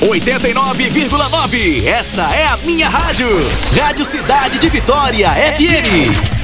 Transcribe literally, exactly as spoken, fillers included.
oitenta e nove vírgula nove. Esta é a minha rádio. Rádio Cidade de Vitória F M.